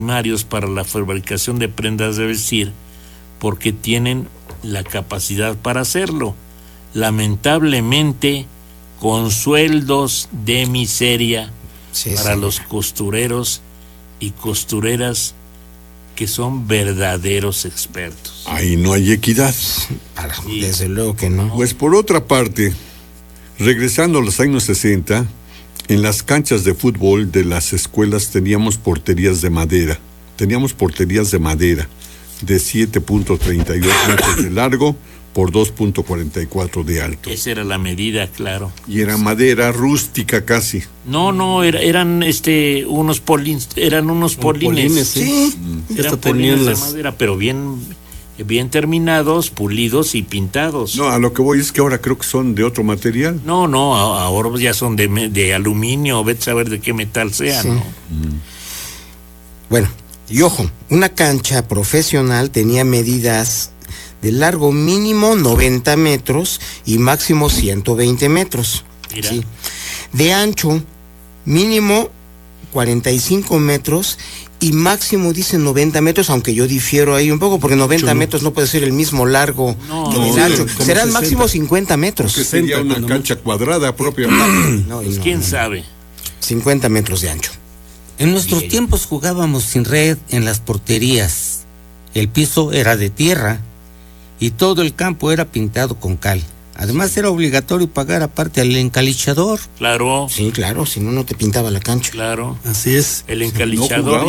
primarios para la fabricación de prendas de vestir porque tienen la capacidad para hacerlo. Lamentablemente, con sueldos de miseria para los costureros y costureras que son verdaderos expertos. Ahí no hay equidad. Desde luego que no. Pues por otra parte, regresando a los años 60, en las canchas de fútbol de las escuelas teníamos porterías de madera. Teníamos porterías de madera de 7.32 metros de largo por 2.44 de alto. Esa era la medida, claro. Y era madera rústica casi. No, eran unos polines, sí. Eran polines de madera, pero bien terminados, pulidos y pintados. No, a lo que voy es que ahora creo que son de otro material. No, ahora ya son de aluminio, vete a saber de qué metal sea, sí. ¿No? Bueno, y ojo, una cancha profesional tenía medidas de largo mínimo 90 metros y máximo 120 metros. Mira. Sí. De ancho mínimo 45 metros y máximo dice 90 metros, aunque yo difiero ahí un poco, porque 90 metros no puede ser el mismo largo que el ancho. Serán 60. Máximo 50 metros. Porque sería una cancha cuadrada propia. Pues quién sabe. 50 metros de ancho. En nuestros tiempos jugábamos sin red en las porterías. El piso era de tierra y todo el campo era pintado con cal. Además era obligatorio pagar aparte al encalichador. Claro. Sí, claro, si no te pintaba la cancha. Claro. Así es. El encalichador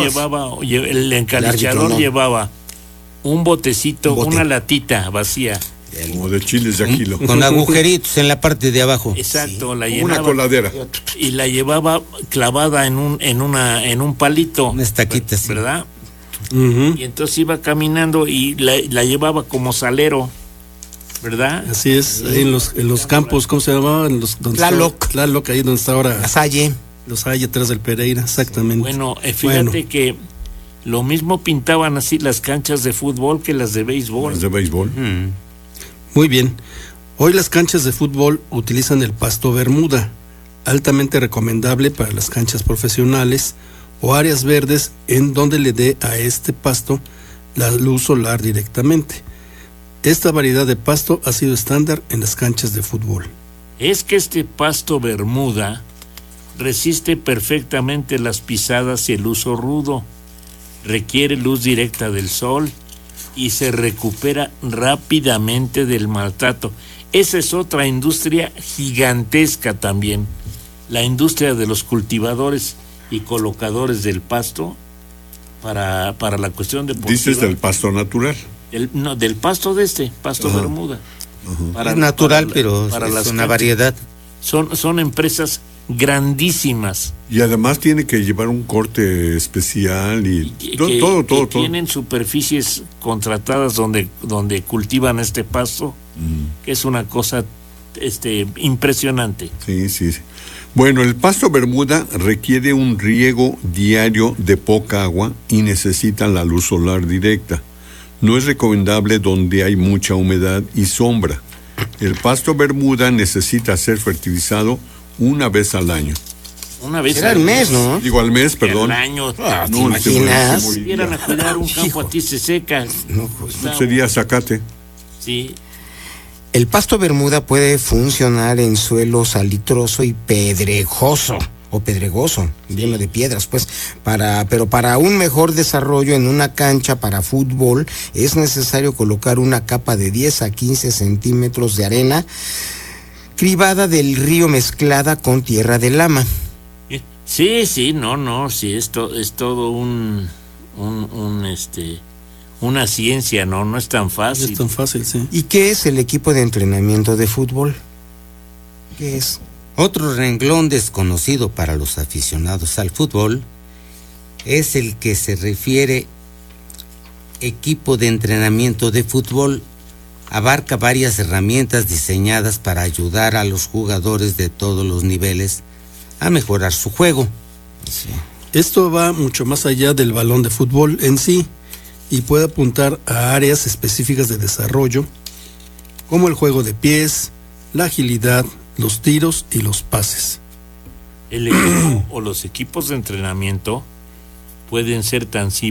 llevaba un botecito, una latita vacía. Como de chiles de kilo. Con agujeritos en la parte de abajo. Exacto, sí. La llenaba. Una coladera. Y la llevaba clavada en un palito. Una estaquita, ¿verdad? Uh-huh. Y entonces iba caminando y la llevaba como salero, ¿verdad? Así es, ahí en los campos, ¿cómo se llamaban? Tlaloc, ahí donde está ahora. La Salle. Los Salle, atrás del Pereira, exactamente. Bueno, fíjate que lo mismo pintaban así las canchas de fútbol que las de béisbol. Las de béisbol. Muy bien. Hoy las canchas de fútbol utilizan el pasto bermuda, altamente recomendable para las canchas profesionales o áreas verdes en donde le dé a este pasto la luz solar directamente. Esta variedad de pasto ha sido estándar en las canchas de fútbol. Es que este pasto bermuda resiste perfectamente las pisadas y el uso rudo, requiere luz directa del sol y se recupera rápidamente del maltrato. Esa es otra industria gigantesca también, la industria de los cultivadores y colocadores del pasto para la cuestión deportiva. ¿Dices del pasto natural? Del pasto pasto bermuda. Es natural, pero es una variedad. Son empresas grandísimas. Y además tiene que llevar un corte especial y todo. Tienen superficies contratadas donde cultivan este pasto, que es una cosa impresionante. Sí. Bueno, el pasto bermuda requiere un riego diario de poca agua y necesita la luz solar directa. No es recomendable donde hay mucha humedad y sombra. El pasto bermuda necesita ser fertilizado una vez al año. Una vez al mes, ¿no? Digo al mes, perdón. Al año. ¿Te imaginas? Si vieran a cuidar un campo a ti se seca. No, sería zacate. Sí. El pasto bermuda puede funcionar en suelo salitroso y pedregoso, lleno de piedras, pues, pero para un mejor desarrollo en una cancha para fútbol es necesario colocar una capa de 10 a 15 centímetros de arena cribada del río mezclada con tierra de lama. Sí, es todo una ciencia, no es tan fácil. No es tan fácil, sí. ¿Y qué es el equipo de entrenamiento de fútbol? ¿Qué es? Otro renglón desconocido para los aficionados al fútbol es el que se refiere equipo de entrenamiento de fútbol. Abarca varias herramientas diseñadas para ayudar a los jugadores de todos los niveles a mejorar su juego. Sí. Esto va mucho más allá del balón de fútbol en sí y puede apuntar a áreas específicas de desarrollo como el juego de pies, la agilidad, los tiros y los pases. El equipo o los equipos de entrenamiento pueden ser tan